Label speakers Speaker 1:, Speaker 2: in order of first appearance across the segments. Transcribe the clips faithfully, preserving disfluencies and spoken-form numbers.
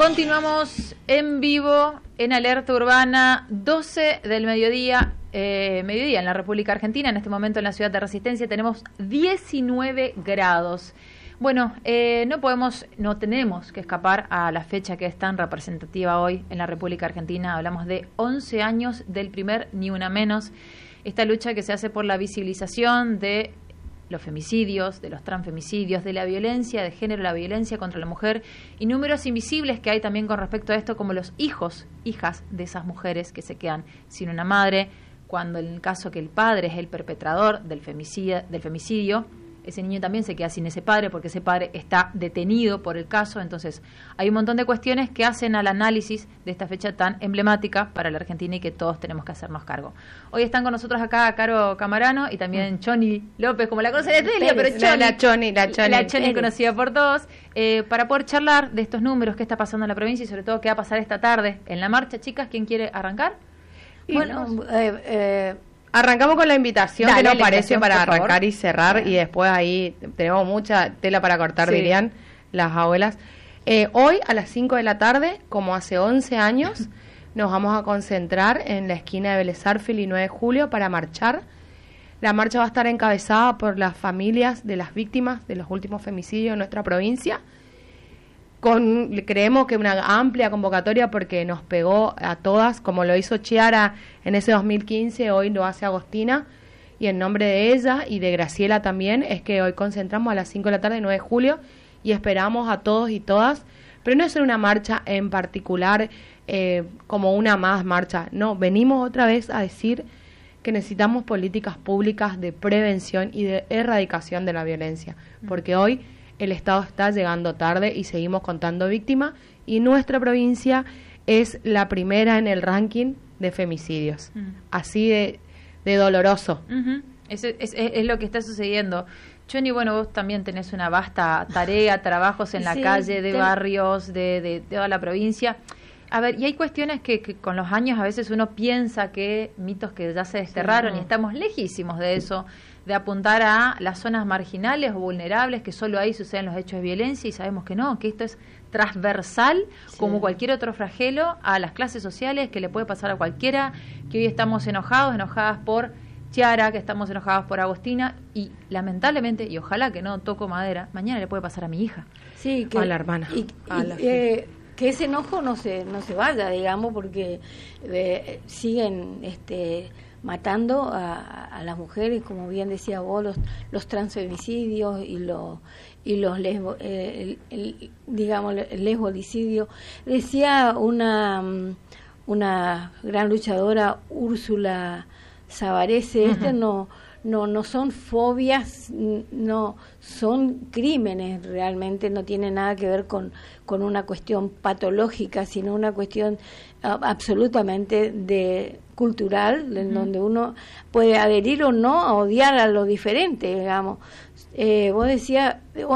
Speaker 1: Continuamos en vivo en Alerta Urbana, doce del mediodía, eh, mediodía en la República Argentina. En este momento en la ciudad de Resistencia tenemos diecinueve grados. Bueno, eh, no podemos, no tenemos que escapar a la fecha que es tan representativa hoy en la República Argentina. Hablamos de once años del primer Ni Una Menos. Esta lucha que se hace por la visibilización de los femicidios, de los transfemicidios, de la violencia de género, la violencia contra la mujer y números invisibles que hay también con respecto a esto, como los hijos, hijas de esas mujeres que se quedan sin una madre, cuando en el caso que el padre es el perpetrador del femicidio, del femicidio, ese niño también se queda sin ese padre porque ese padre está detenido por el caso. Entonces hay un montón de cuestiones que hacen al análisis de esta fecha tan emblemática para la Argentina y que todos tenemos que hacernos cargo. Hoy están con nosotros acá Caro Camarano y también Choni López, como la conocen de Delia, pero Choni,
Speaker 2: la Choni, la Choni,
Speaker 1: la Choni conocida por todos, eh, para poder charlar de estos números, qué está pasando en la provincia y sobre todo qué va a pasar esta tarde en la marcha. Chicas, ¿quién quiere arrancar?
Speaker 2: Y, bueno, eh, eh, arrancamos con la invitación. Dale, que nos parece para arrancar favor. y cerrar, Dale. y después ahí tenemos mucha tela para cortar, sí. dirían las abuelas. Eh, hoy a las cinco de la tarde, como hace once años, nos vamos a concentrar en la esquina de Vélez Arfield y nueve de julio para marchar. La marcha va a estar encabezada por las familias de las víctimas de los últimos femicidios en nuestra provincia. Con, creemos que una amplia convocatoria porque nos pegó a todas, como lo hizo Chiara en ese dos mil quince, hoy lo hace Agostina, y en nombre de ella y de Graciela también, es que hoy concentramos a las cinco de la tarde, nueve de julio, y esperamos a todos y todas, pero no es una marcha en particular eh, como una más marcha, no, venimos otra vez a decir que necesitamos políticas públicas de prevención y de erradicación de la violencia, porque hoy el Estado está llegando tarde y seguimos contando víctimas y nuestra provincia es la primera en el ranking de femicidios. Mm. Así de, de doloroso.
Speaker 1: Uh-huh. es, es, es lo que está sucediendo. Choni, bueno, vos también tenés una vasta tarea, trabajos en la sí, calle, de te... barrios, de, de, de toda la provincia. A ver, y hay cuestiones que, que con los años a veces uno piensa que mitos que ya se desterraron sí, no. y estamos lejísimos de eso, de apuntar a las zonas marginales o vulnerables, que solo ahí suceden los hechos de violencia, y sabemos que no, que esto es transversal, sí. como cualquier otro flagelo, a las clases sociales, que le puede pasar a cualquiera, que hoy estamos enojados, enojadas por Chiara, que estamos enojados por Agostina, y lamentablemente, y ojalá que no toco madera, mañana le puede pasar a mi hija.
Speaker 2: Sí, que,
Speaker 1: a la hermana.
Speaker 2: Y,
Speaker 1: a
Speaker 2: y,
Speaker 1: la
Speaker 2: eh, que ese enojo no se, no se vaya, digamos, porque eh, siguen... este matando a, a las mujeres, como bien decía vos, los, los transfemicidios y los y los lesbo, eh, el, el, digamos el lesbolicidio. Decía una una gran luchadora, Úrsula Savarese, uh-huh. este no no no son fobias, no son crímenes, realmente no tiene nada que ver con con una cuestión patológica, sino una cuestión uh, absolutamente de cultural, en uh-huh. donde uno puede adherir o no a odiar a lo diferente, digamos. Eh, vos decías, uh,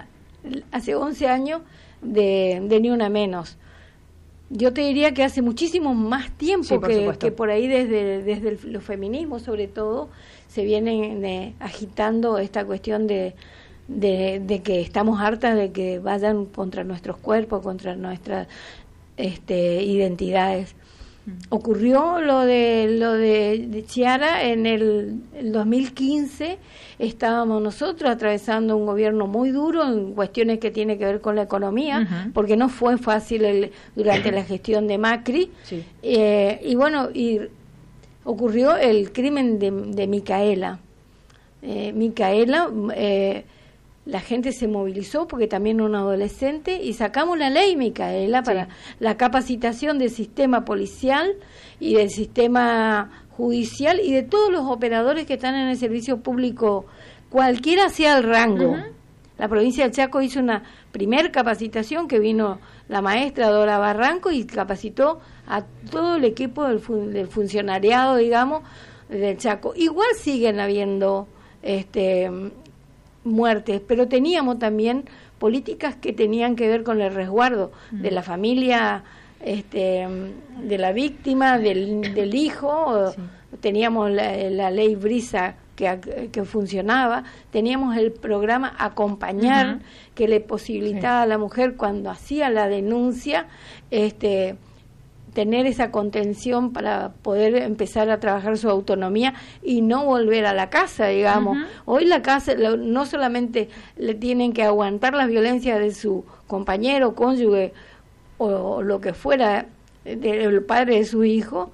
Speaker 2: hace once años de, de Ni Una Menos. Yo te diría que hace muchísimo más tiempo sí, por que, que por ahí desde, desde el, los feminismos, sobre todo, se vienen eh, agitando esta cuestión de, de, de que estamos hartas de que vayan contra nuestros cuerpos, contra nuestras este, identidades. Ocurrió lo de lo de, de Chiara en el, el dos mil quince. Estábamos nosotros atravesando un gobierno muy duro en cuestiones que tiene que ver con la economía, uh-huh. porque no fue fácil el, durante la gestión de Macri. Sí. Eh, y bueno, y ocurrió el crimen de, de Micaela. Eh, Micaela, eh, la gente se movilizó porque también era una adolescente y sacamos la ley Micaela para sí. la capacitación del sistema policial y del sistema judicial y de todos los operadores que están en el servicio público, cualquiera sea el rango. Uh-huh. La provincia del Chaco hizo una primer capacitación que vino la maestra Dora Barranco y capacitó a todo el equipo del, fun- del funcionariado, digamos, del Chaco. Igual siguen habiendo este muertes, pero teníamos también políticas que tenían que ver con el resguardo mm. de la familia, este, de la víctima, del, del hijo. Sí. Teníamos la, la ley Brisa que, que funcionaba, teníamos el programa Acompañar, uh-huh. que le posibilitaba sí. a la mujer cuando hacía la denuncia, este tener esa contención para poder empezar a trabajar su autonomía y no volver a la casa, digamos. Uh-huh. Hoy la casa no solamente le tienen que aguantar las violencias de su compañero, cónyuge o, o lo que fuera, del padre de su hijo,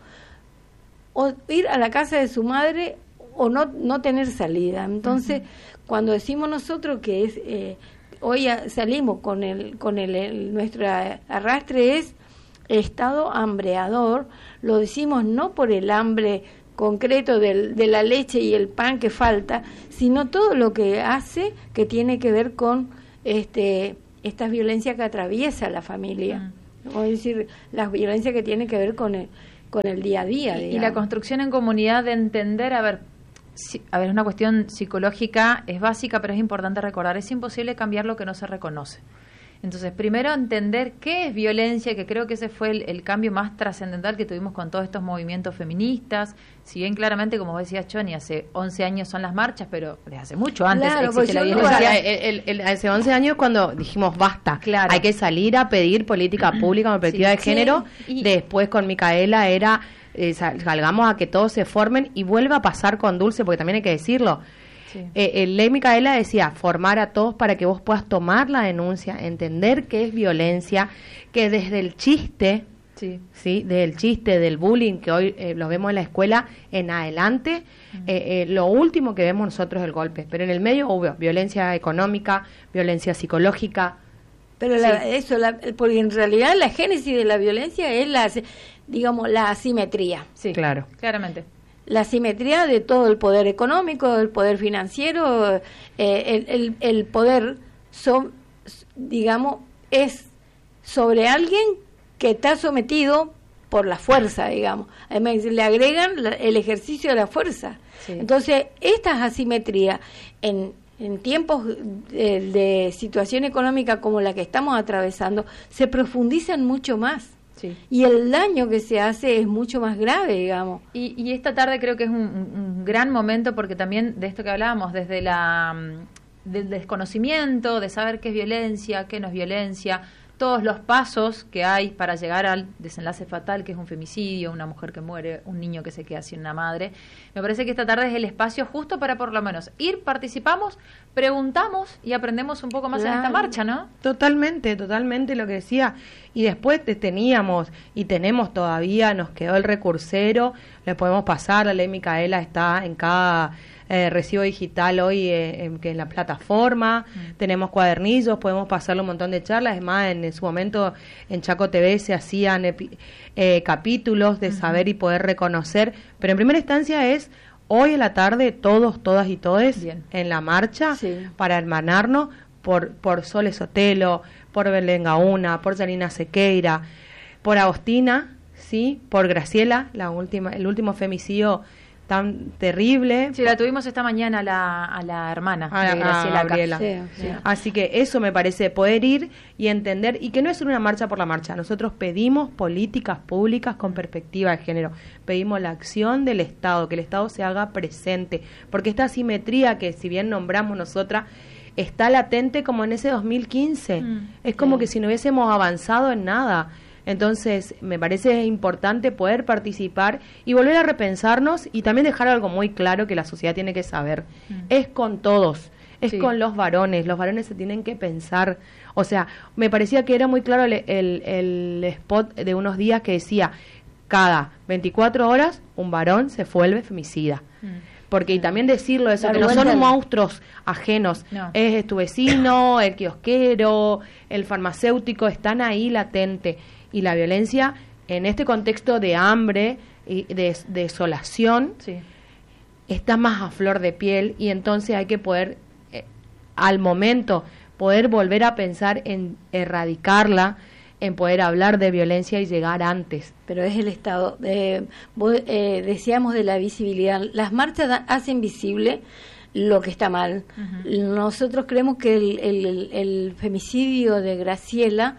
Speaker 2: o ir a la casa de su madre o no no tener salida. Entonces, uh-huh. cuando decimos nosotros que es eh, hoy salimos con el con el, el nuestro arrastre es estado hambreador, lo decimos no por el hambre concreto del, de la leche y el pan que falta, sino todo lo que hace que tiene que ver con este esta violencia que atraviesa la familia, uh-huh. es decir, la violencia que tiene que ver con el con el día a día.
Speaker 1: Y, y la construcción en comunidad de entender, a ver, si, a ver, una cuestión psicológica es básica, pero es importante recordar, es imposible cambiar lo que no se reconoce. Entonces, primero entender qué es violencia, que creo que ese fue el, el cambio más trascendental que tuvimos con todos estos movimientos feministas. Si bien claramente, como vos decías, Choni, hace once años son las marchas, pero desde hace mucho antes
Speaker 2: claro,
Speaker 1: existe la violencia.
Speaker 3: O sea, el, el, el, hace once años cuando dijimos basta, claro. hay que salir a pedir política pública con perspectiva sí, de género. Sí. Y después con Micaela era, eh, salgamos a que todos se formen, y vuelve a pasar con Dulce, porque también hay que decirlo. Sí. Eh, el ley Micaela decía formar a todos para que vos puedas tomar la denuncia, entender qué es violencia, que desde el chiste, sí, sí desde el chiste del bullying que hoy eh, lo vemos en la escuela en adelante, uh-huh. eh, eh, lo último que vemos nosotros es el golpe, pero en el medio hubo violencia económica, violencia psicológica.
Speaker 2: Pero sí. la, eso, la, porque en realidad la génesis de la violencia es la, digamos, la asimetría.
Speaker 1: Sí, claro, claramente.
Speaker 2: La asimetría de todo el poder económico, el poder financiero, eh, el, el, el poder, so, digamos, es sobre alguien que está sometido por la fuerza, digamos. Además, le agregan la, el ejercicio de la fuerza. Sí. Entonces, estas asimetrías en, en tiempos de, de situación económica como la que estamos atravesando, se profundizan mucho más. Sí. Y el daño que se hace es mucho más grave, digamos.
Speaker 1: Y, y esta tarde creo que es un, un gran momento, porque también de esto que hablábamos, desde la del desconocimiento, de saber qué es violencia, qué no es violencia, todos los pasos que hay para llegar al desenlace fatal, que es un femicidio, una mujer que muere, un niño que se queda sin una madre. Me parece que esta tarde es el espacio justo para por lo menos ir, participamos, preguntamos y aprendemos un poco más claro. en esta marcha, ¿no?
Speaker 3: Totalmente, totalmente lo que decía. Y después teníamos y tenemos todavía, nos quedó el recursero, le podemos pasar, la ley Micaela está en cada eh, recibo digital hoy eh, en, que en la plataforma, mm. tenemos cuadernillos, podemos pasarle un montón de charlas. Es más, en, en su momento en Chaco T V se hacían epi, eh, capítulos de mm-hmm. saber y poder reconocer, pero en primera instancia es hoy en la tarde todos, todas y todes Bien. en la marcha sí. para hermanarnos por, por Sole Sotelo, por Belén Gauna, por Janina Sequeira, por Agostina, sí, por Graciela, la última, el último femicidio tan terrible.
Speaker 1: Sí, la tuvimos esta mañana a la, a la hermana
Speaker 3: a,
Speaker 1: de Graciela.
Speaker 3: A Gabriela. Sí, sí. Así que eso me parece, poder ir y entender, y que no es una marcha por la marcha. Nosotros pedimos políticas públicas con perspectiva de género. Pedimos la acción del Estado, que el Estado se haga presente, porque esta asimetría que si bien nombramos nosotras, está latente como en ese dos mil quince. Mm, es como sí. que si no hubiésemos avanzado en nada. Entonces, me parece importante poder participar y volver a repensarnos y también dejar algo muy claro que la sociedad tiene que saber. Mm. Es con todos, es sí. con los varones. Los varones se tienen que pensar. O sea, me parecía que era muy claro el, el, el spot de unos días que decía, cada veinticuatro horas un varón se vuelve femicida. Mm. Porque y también decirlo eso, la que no son monstruos ajenos, no. es tu vecino, el kiosquero, el farmacéutico, están ahí latente. Y la violencia en este contexto de hambre y de, de desolación sí. está más a flor de piel, y entonces hay que poder, eh, al momento, poder volver a pensar en erradicarla, en poder hablar de violencia y llegar antes.
Speaker 2: Pero es el Estado. Eh, vos, eh, decíamos de la visibilidad. Las marchas da, hacen visible lo que está mal. Uh-huh. Nosotros creemos que el, el, el femicidio de Graciela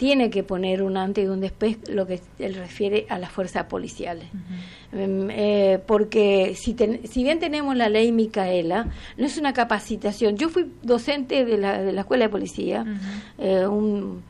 Speaker 2: tiene que poner un antes y un después lo que él refiere a las fuerzas policiales. Uh-huh. Um, eh, porque si, ten, si bien tenemos la ley Micaela, no es una capacitación. Yo fui docente de la, de la escuela de policía, uh-huh. eh, un...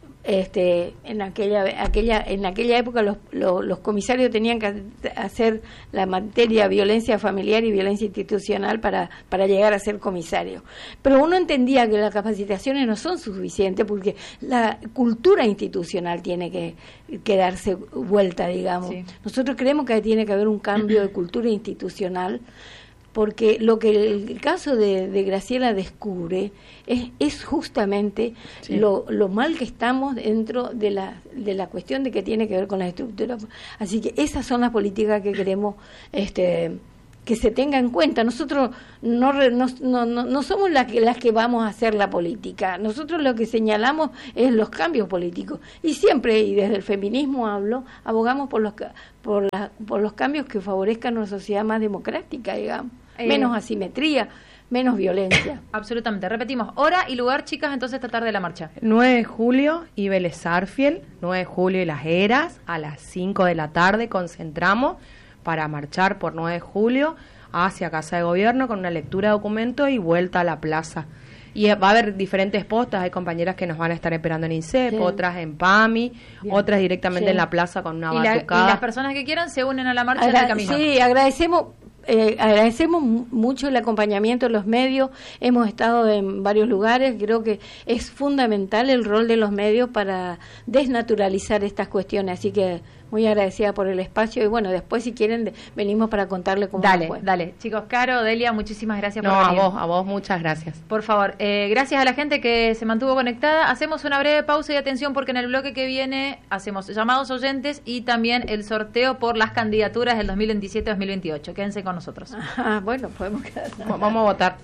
Speaker 2: Este, en aquella aquella en aquella época los, los, los comisarios tenían que hacer la materia violencia familiar y violencia institucional para para llegar a ser comisario, pero uno entendía que las capacitaciones no son suficientes porque la cultura institucional tiene que, que darse vuelta, digamos. Sí. Nosotros creemos que tiene que haber un cambio de cultura institucional, porque lo que el, el caso de, de Graciela descubre es, es justamente sí. lo, lo mal que estamos dentro de la de la cuestión de que tiene que ver con la estructura. Así que esas son las políticas que queremos este que se tenga en cuenta. Nosotros no no, no, no somos las que, las que vamos a hacer la política. Nosotros lo que señalamos es los cambios políticos. Y siempre, y desde el feminismo hablo, abogamos por los, por la, por los cambios que favorezcan una sociedad más democrática, digamos. Eh, menos asimetría, menos violencia.
Speaker 1: Absolutamente. Repetimos, hora y lugar, chicas, entonces esta tarde de la marcha.
Speaker 3: nueve de julio y Vélez Sarsfield, nueve de julio y Las Heras, a las cinco de la tarde concentramos para marchar por nueve de julio hacia Casa de Gobierno con una lectura de documento y vuelta a la plaza. Y va a haber diferentes postas, hay compañeras que nos van a estar esperando en INSEP, sí. otras en PAMI, bien. Otras directamente sí. en la plaza con una
Speaker 1: y
Speaker 3: batucada.
Speaker 1: La, y las personas que quieran se unen a la marcha
Speaker 2: Agra-
Speaker 1: del camino.
Speaker 2: Sí, agradecemos... Eh, agradecemos mucho el acompañamiento de los medios, hemos estado en varios lugares, creo que es fundamental el rol de los medios para desnaturalizar estas cuestiones, así que muy agradecida por el espacio y bueno, después si quieren de, venimos para contarle cómo
Speaker 1: dale,
Speaker 2: fue.
Speaker 1: Dale, chicos, Caro, Delia, muchísimas gracias
Speaker 3: no,
Speaker 1: por venir.
Speaker 3: a vos, a vos muchas gracias.
Speaker 1: Por favor, eh, gracias a la gente que se mantuvo conectada, hacemos una breve pausa y atención porque en el bloque que viene hacemos llamados oyentes y también el sorteo por las candidaturas del dos mil veintisiete dos mil veintiocho, quédense con nosotros.
Speaker 2: Ah, bueno, podemos quedar.
Speaker 3: Vamos a votar.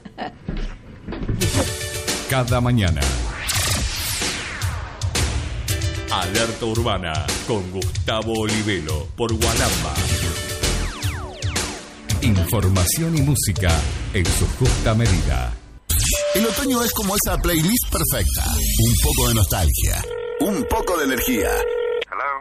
Speaker 4: Cada mañana. Alerta Urbana con Gustavo Olivero por Gualamba. Información y música en su justa medida.
Speaker 5: El otoño es como esa playlist perfecta. Un poco de nostalgia, un poco de energía